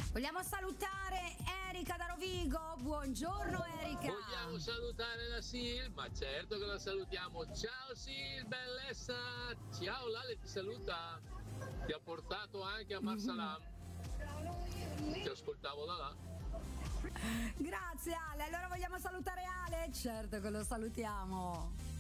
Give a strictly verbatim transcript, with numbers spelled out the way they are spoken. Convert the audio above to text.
Vogliamo salutare Erika da Rovigo. Buongiorno Erika. Vogliamo salutare la Sil? Ma certo che la salutiamo. Ciao Sil, bellezza. Ciao, Lale ti saluta. Ti ha portato anche a Marsalam. Ti ascoltavo da là. Grazie Ale. Allora vogliamo salutare Ale? Certo che lo salutiamo.